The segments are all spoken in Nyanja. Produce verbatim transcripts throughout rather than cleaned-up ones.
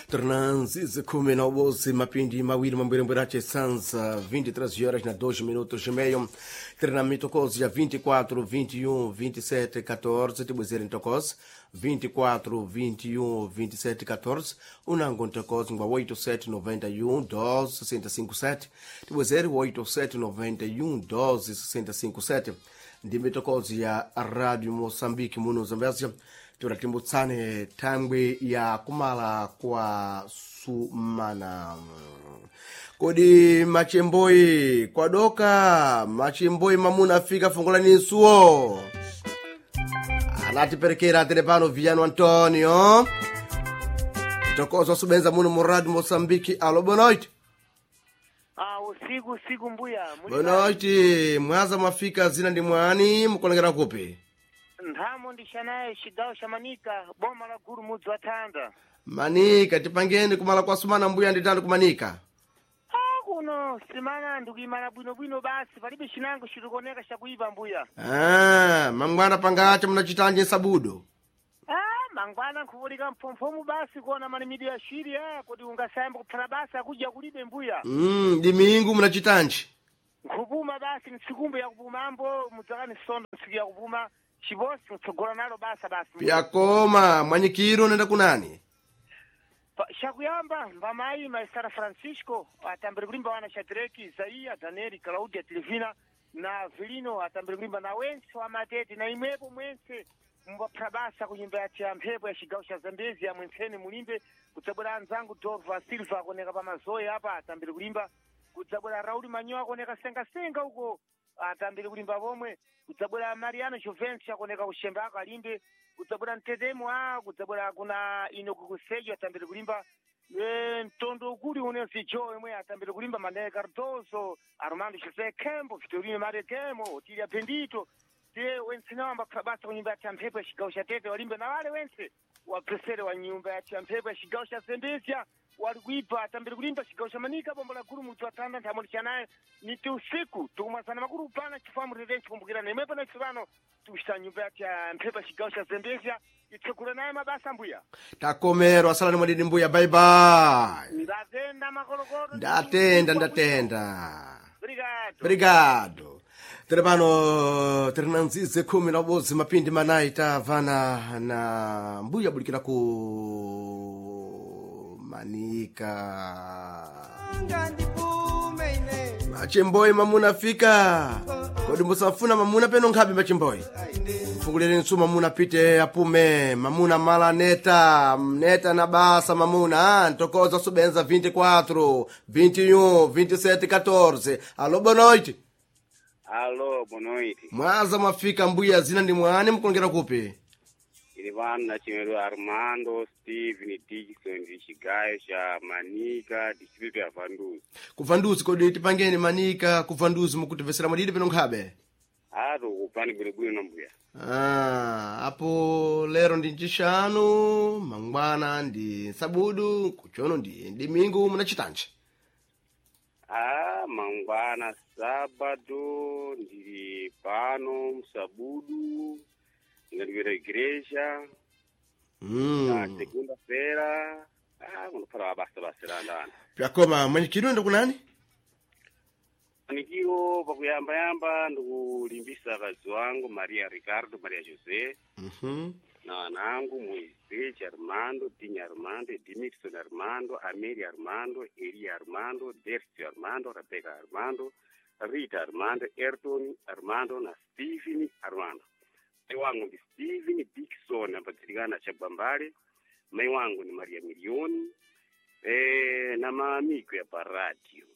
Transis kumi na uozi mapindi mawili mambwirembwerache sansa vinte e três horas na dois minutos e meio. Treinamento cozi ya vinte e quatro, vinte e um, vinte e sete, quatorze tibwezera ntokozi vinte e quatro, vinte e um, vinte e sete, quatorze unango ntokozi ngwa oito sete noventa e um, doze sessenta e cinco sete tibwezera oito sete noventa e um, doze sessenta e cinco sete ndime tokozi ya Radio Moçambique muno Zambésia. Turatimbutsane thangwi ya kumala kwa sumana kodi machemboi kwadoka machemboi mamuna afika fungulani nsuo anatiperekera telepano Viano Antonio tokozo subenza muno muradi Mosambiki. Alo, boa noite. Ah, usiku usiku mbuya. Boa noite. Mwaza mwafika zina ndi mwani mukolengera kupi? Ndhamo ndishanaye shigawo sha Manika boma la guru mudzi wa Tanda. Manika tipangeni kumala kwa sumana mbuya nditanda kumanika. Ah, kuno simana ndukimala bwino bwino basi palibe chinango chilikuoneka chakuiva mbuya. Ah, mangwana pangacha munachitanje sabudo. Ah, mangwana nkuvulika mphomphomu basi kuona malimidi ya shiri ya kodi ungasayamba kupfana basi akuja kulibe mbuya. Mm, dimingu munachitanje. Nkupuma basi ntsikumbu ya kupuma ambo mudzakani sondo ntsiku ya kupuma chibosi mtsogola nalo basa basi. Pyakoma mwanyikiro nenda kunani? Shakuyamba mbamayi Maesara Francisco atambire kulimba wana Shadraki, Isaia, Danieli, Claudia, Tilvina na Vilino atambire kulimba na wense wa Matete na imwepo mwense mbaprabasa kunyumba ya chiampepo ya shigawo cha Zambezi ya mwenseni mulimbe kutsabula anzangu Dorva Silva koneka pa mazoe hapa atambire kulimba kutsabula Rauli Manyoa koneka senga senga huko atambire kulimba bomwe kutsabula Mariano Juventus akoneka kushembaka alimbe kutsabula Ntedemo ah kutsabula kuna ino kukusejo atambire kulimba e ntondo ukuli unesi Joe mwe atambire kulimba Mane Cardoso Armando José Kembo Vitorino Mario Kemo Tilia Pendito te wense namba prabasa kunyumba ya champepo ya shigawo cha Tete walimbe na wale wense wapresere wa nyumba ya champepo ya shigawo cha Zambezia walikuipa atambire kulimba shigawo cha Manika bomba la guru mtu wa Tanda ntamulisha naye niti usiku tukumasana makuru upana chifamu redenchi kumbukira na imepa na chifano tukushita nyumba ya champepo ya shigawo cha Zambezia itikula naye mabasa mbuya takomero asalani mwadidi mbuya. Bye bye. ndatenda makolokolo Ndatenda ndatenda. Obrigado. Obrigado. Telepano terinanzize kumi na ubozi mapindi manayi tavana na mbuya bulikira ku Manika. Machemboi mamuna fika kodi musafuna mamuna peno nkhabi machemboi mfungulire nsu mamuna pite apume mamuna mala neta neta na basa mamuna ntokoza subenza vinte e quatro, vinte e um, vinte e sete, quatorze. Alo, boa noite. Alô, boa noite. Mwaza mwafika mbuya zina ndi mwani mkulengera kupi? Ili vanu na chimero Armando, Steven, Dixon, Vichigayo, cha Manika, distrito ya Vanduzi. Kuvanduzi kodi tipangeni Manika, kuvanduzi mukutivesera madidi peno nkhabe? Ato kupani bwino na mbuya. Ah, apo lero ndi nchishanu, mangwana ndi sabudu, kuchono ndi dimingu munachitanje. Ah, mangwana sábado, ndiri pano, msabudu, ngandivira igreja, Mm. na segunda-feira, ah, munofara basta basta ndana. Pyakoma mwanyikiro ndo kunani? Manikio pakuyamba yamba ndikulimbisa kazi wangu Maria Ricardo, Maria José, Mhm. na wanangu Moisés Armando, Dinha Armando, Dimitri Armando, Amélia Armando, Elia Armando, Dercio Armando, Rebecca Armando, Rita Armando, Ayrton Armando na Steven Armando. Mai wangu ni Steven Dixon ampatikana Chabambale. Mai wangu ni Maria Milioni eh, na maamiko ya paradio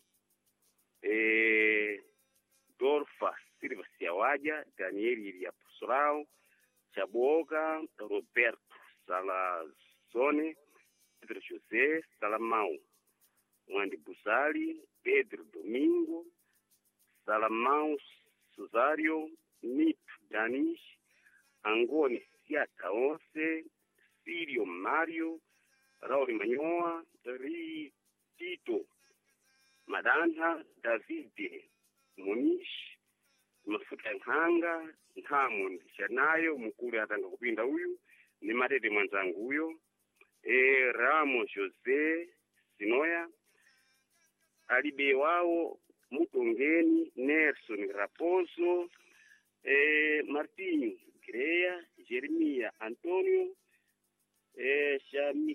eh, Dorfa Silva Siawaja, Danieli Ilia Pusorao, Chaboga, Roberto Salazone, Pedro José Salamão, Mwandi Busali, Pedro Domingo, Salamão Suzário, Nito Danish, Angoni Siata Once, Sírio Mário, Raul Manhoa, Ri Tito Madanta, David Muniz, Mafuta Nhanga, Nhamu Ndishanayo, mukuli atanga kupinda huyu, ni Matete mwanzangu huyo, e Ramos José Sinoya, alibe wao Mutongeni Nelson Raposo, e Martinho Greia, Jeremia Antonio, e Shami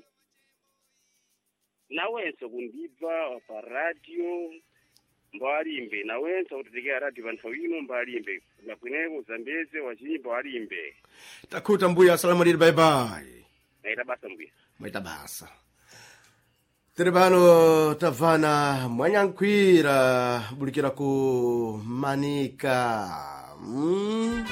nawenso kundiva wa radio mbalimbe nawenso kutikea radio vanfawino mbalimbe na kweneko Zambeze wachimba walimbe. Takuta mbuya, assalamu alaikum, bye bye. Naita basa mbuya. Maita basa. Teribano tavana mwanyankwira bulikira ku Manika. Mm.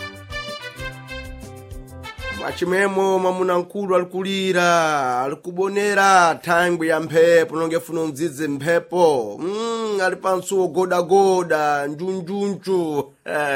Mwachimemo mamuna nkulu alikulira, alikubonera tangwe ya mpepo, nonge funo mzizi mpepo. Mm, alipansuo goda goda, njunjunchu.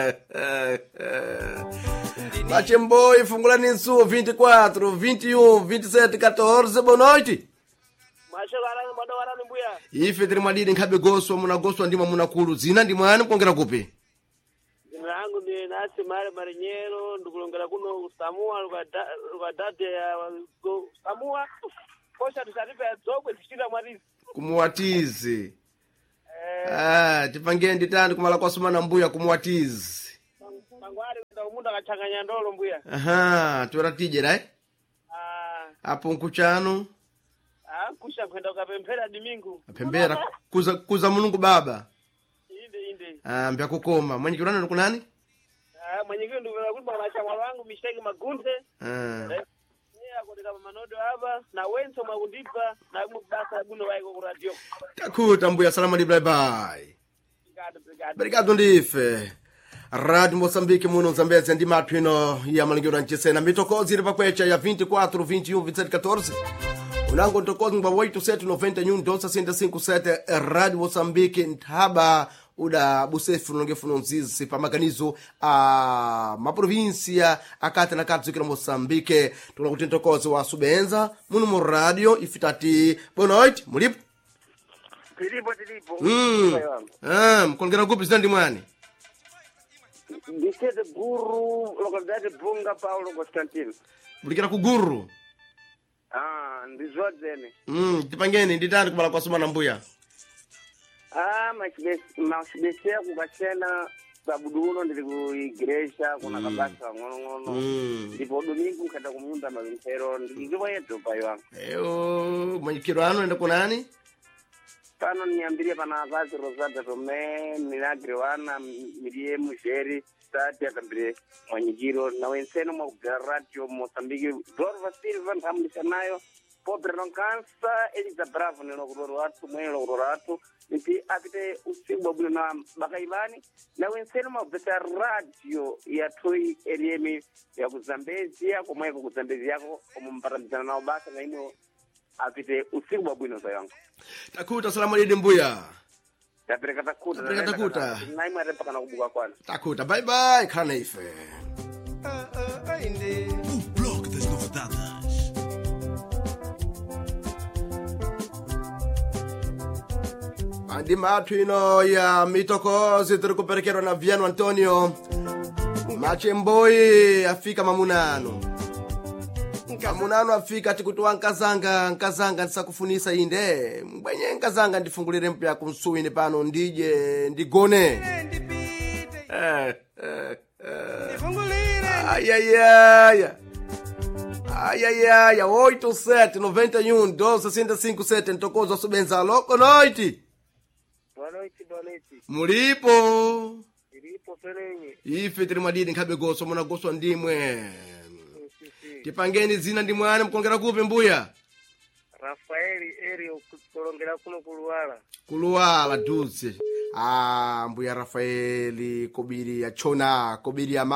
Machemboi, fungula ninsuo vinte e quatro, vinte e um, vinte e sete, quatorze, boa noite. Macho garani mwado warani mbuya. Ife tiri mwadidi nkabe goso, muna goso ndima muna kulu. Zina ndi mwani mkongera kupi? Rangu ni nasi mare marinyero ndukulongera kuno Samua lukadate ya Samua posha tusaripe ya zogwe zishira mwarizi kumuwatizi. Eh ah tipange nditandi kumala kwa sumana mbuya kumuwatizi. Mangwari nda umundu akachanganya ndolo mbuya. Aha turatije eh? Ah hapo nkuchano. Ah kusha kwenda ukapempera dimingu. Apembera kuza kuza Mulungu baba. Inde inde. Ah mbya kukoma mwenye kirana ndo kunani? Ah mwenye kirana ndo kuna machama wangu Misheki Magunte. Ah yeah kodeka manodo hapa na wenso magundipa na mubasa buno waiko ku radio. Takuta mbuya, assalamu alaikum, bye bye. Obrigado obrigado. Obrigado ndife. Radio Moçambique muno Zambeze ndi matwino ya malingiro nchisena mitokozi ripa kwecha ya vinte e quatro, vinte e um, vinte e sete, quatorze. Unango ntokozi ngwa oito sete noventa e um doze sessenta e cinco sete. Radio Moçambique ntaba uda busefu nonge funo nzizi pa maganizo a maprovinsia akati na kati zikira Moçambique. Tuna kuti ntokozi wa Subenza muno mu radio ifitati. Boa noite, mulipo? Tilipo tilipo. Mm. Ah, mkongera kupi zandi mwani? Disse de Guru, localidade Bunga Paulo Constantino. Bulikira ku Guru. Ah, ndizwadzene. Mm, tipangeni nditandi kumala kwa sumana mbuya. Ah, machibesea kukachena sabudu uno ndiri ku igreja kuna mm. kabasa ngono ngono. Mm. Ndipo domingo nkenda kumunda malimpero ndikiwa yetu payo wangu. Eyo, mwenyekiro ano enda kunani? Pano niambirie pana akazi Rosada Tome, Milagre wana, Mirie Mujeri, Stati atambire mwenyekiro na wenseno mwa radio Moçambique, Dorva Silva ntamlisha nayo, Pobre Nonkansa, Eliza Bravo nino kuroro watu, mweno kuroro watu, nipi apite usiku wabuno na Bakaivani, na wenseno mwa beta radio ya Toi Eriemi ya kuzambezi yako, mweko kuzambezi yako, umumparamizana nao basa na imo apite usiku wabuno sa yangu. Takuta, salamu alaikum mbuya. Tapereka takuta. Tapereka takuta. Naima repaka na kubuka kwana. Takuta, bye bye, kana ife. O bloco das novidades. Andi matwino ya mitokozi turikuperekero na Viano Antonio. Machemboi afika mamunano. Mamunano afika tikutuwa nkazanga, nkazanga nsakufunisa inde. Mwenye nkazanga ndifungulire mpya kumsuwini pano ndije, ndigone. Eh, eh, eh. Ayayaya. Ayayaya, oito sete noventa e um doze sessenta e cinco sete. Ntokozo Subenza, loko noite. Boa noite, boa noite. Mulipo? Ilipo perenye. Ife tiri madidi nkabe goso, muna goso ndimwe. Tipangeni zina ndi mwana mkongera kupe mbuya? Rafaeli Erio kulongera kuno kuluwala. Kuluwala dulce. Ah, mbuya Rafaeli kobiri ya chona, kobiri ya